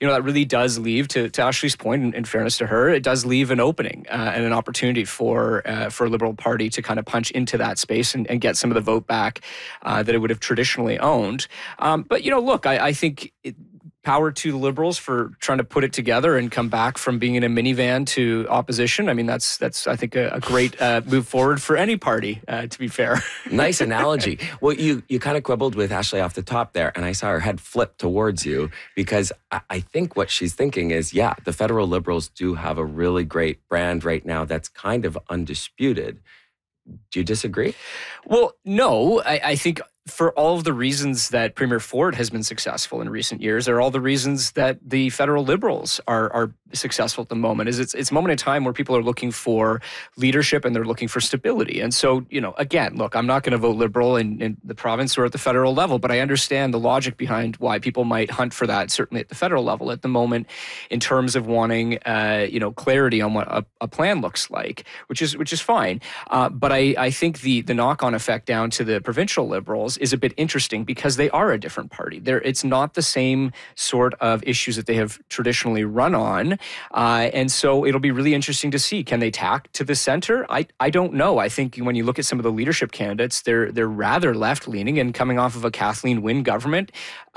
that really does leave, to Ashley's point, in fairness to her, it does leave an opening and an opportunity for a Liberal Party to kind of punch into that space and get some of the vote back that it would have traditionally owned. But, look, I think power to the Liberals for trying to put it together and come back from being in a minivan to opposition. I mean, that's I think, a great move forward for any party, to be fair. Nice analogy. Well, you kind of quibbled with Ashley off the top there, and I saw her head flip towards you because I think what she's thinking is, yeah, the federal Liberals do have a really great brand right now that's kind of undisputed. Do you disagree? Well, no. I think for all of the reasons that Premier Ford has been successful in recent years, are all the reasons that the federal Liberals are successful at the moment. It's a moment in time where people are looking for leadership and they're looking for stability. And so, again, look, I'm not going to vote Liberal in the province or at the federal level, but I understand the logic behind why people might hunt for that, certainly at the federal level at the moment, in terms of wanting, clarity on what a plan looks like, which is fine. But I think the knock-on effect down to the provincial Liberals is a bit interesting because they are a different party. It's not the same sort of issues that they have traditionally run on. And so it'll be really interesting to see, can they tack to the center? I don't know. I think when you look at some of the leadership candidates, they're rather left-leaning, and coming off of a Kathleen Wynne government,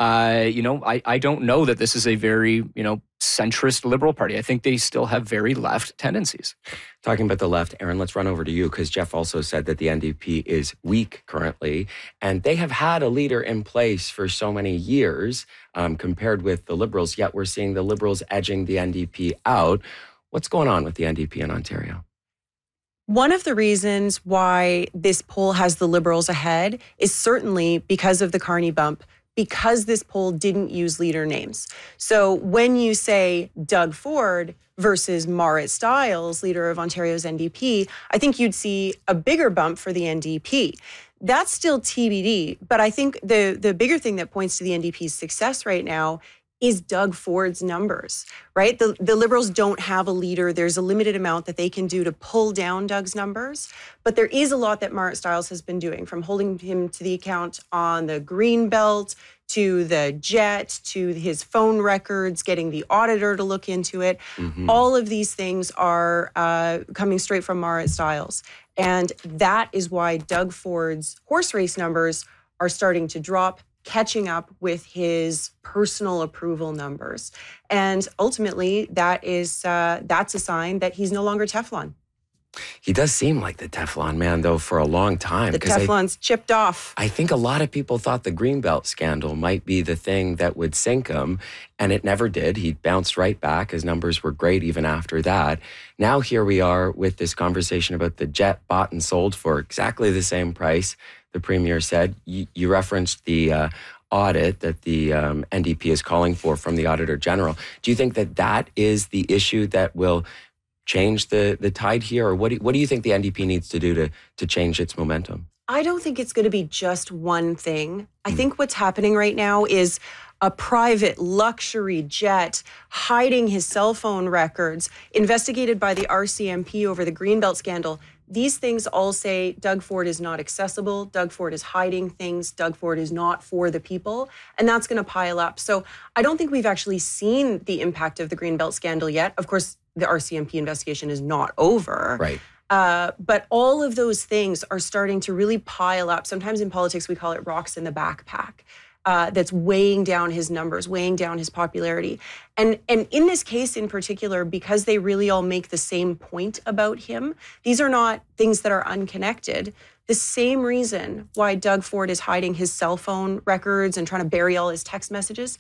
I don't know that this is a very, centrist Liberal Party. I think they still have very left tendencies. Talking about the left, Aaron, let's run over to you because Jeff also said that the NDP is weak currently, and they have had a leader in place for so many years compared with the Liberals, yet we're seeing the Liberals edging the NDP out. What's going on with the NDP in Ontario? One of the reasons why this poll has the Liberals ahead is certainly because of the Carney bump, because this poll didn't use leader names. So when you say Doug Ford versus Marit Stiles, leader of Ontario's NDP, I think you'd see a bigger bump for the NDP. That's still TBD, but I think the bigger thing that points to the NDP's success right now is Doug Ford's numbers, right? The Liberals don't have a leader. There's a limited amount that they can do to pull down Doug's numbers, but there is a lot that Marit Stiles has been doing, from holding him to the account on the Greenbelt, to the jet, to his phone records, getting the auditor to look into it. Mm-hmm. All of these things are coming straight from Marit Stiles. And that is why Doug Ford's horse race numbers are starting to drop, catching up with his personal approval numbers. And ultimately, that's a sign that he's no longer Teflon. He does seem like the Teflon man, though, for a long time. The Teflon's chipped off. I think a lot of people thought the Greenbelt scandal might be the thing that would sink him, and it never did. He bounced right back. His numbers were great even after that. Now here we are with this conversation about the jet bought and sold for exactly the same price, the Premier said. You referenced the audit that the NDP is calling for from the Auditor General. Do you think that is the issue that will change the tide here? Or what do you think the NDP needs to do to change its momentum? I don't think it's going to be just one thing. I think what's happening right now is a private luxury jet hiding his cell phone records, investigated by the RCMP over the Greenbelt scandal. These things all say Doug Ford is not accessible. Doug Ford is hiding things. Doug Ford is not for the people. And that's going to pile up. So I don't think we've actually seen the impact of the Greenbelt scandal yet. Of course, the RCMP investigation is not over. Right. But all of those things are starting to really pile up. Sometimes in politics, we call it rocks in the backpack. That's weighing down his numbers, weighing down his popularity. And in this case in particular, because they really all make the same point about him, these are not things that are unconnected. The same reason why Doug Ford is hiding his cell phone records and trying to bury all his text messages,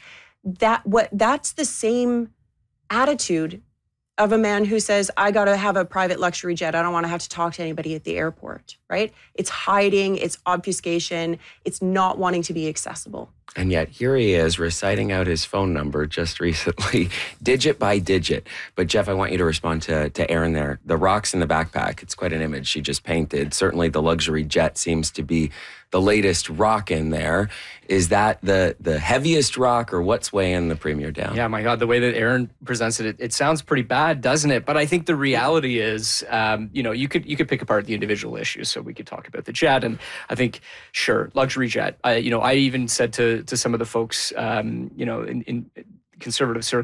that's the same attitude of a man who says, I got to have a private luxury jet. I don't want to have to talk to anybody at the airport, right? It's hiding, it's obfuscation, it's not wanting to be accessible. And yet here he is reciting out his phone number just recently, digit by digit. But Jeff, I want you to respond to Aaron there. The rocks in the backpack, it's quite an image she just painted. Certainly the luxury jet seems to be the latest rock in there. Is that the heaviest rock, or what's weighing the Premier down? Yeah, my God, the way that Aaron presents it, it sounds pretty bad, doesn't it? But I think the reality is, you could pick apart the individual issues. So we could talk about the jet, and I think, sure, luxury jet. I even said to some of the folks, in conservative circles,